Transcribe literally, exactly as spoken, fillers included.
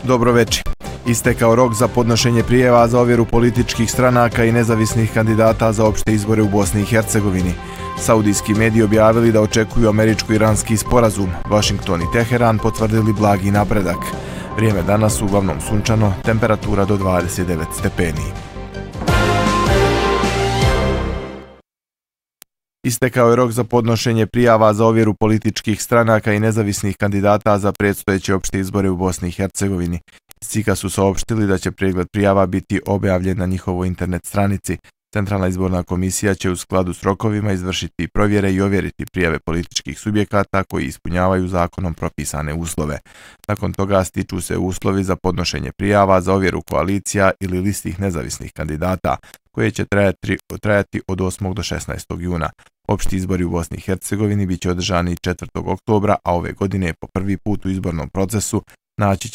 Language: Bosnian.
Dobro večer. Istekao rok za podnošenje prijava za ovjeru političkih stranaka i nezavisnih kandidata za opšte izbore u Bosni i Hercegovini. Saudijski mediji objavili da očekuju američko-iranski sporazum. Washington i Teheran potvrdili blagi napredak. Vrijeme danas uglavnom sunčano, temperatura do dvadeset devet stepeni. Istekao je rok za podnošenje prijava za ovjeru političkih stranaka i nezavisnih kandidata za predstojeće opšte izbore u Bosni i Hercegovini. Iz C I K-a su saopštili da će pregled prijava biti objavljen na njihovoj internet stranici. Centralna izborna komisija će u skladu s rokovima izvršiti provjere i ovjeriti prijave političkih subjekata koji ispunjavaju zakonom propisane uslove. Nakon toga stiču se uslovi za podnošenje prijava za ovjeru koalicija ili listih nezavisnih kandidata, koje će trajati, trajati od osmog do šesnaestog juna. Opšti izbori u Bosni i Hercegovini bit će održani četvrtog oktobra, a ove godine po prvi put u izbornom procesu naći će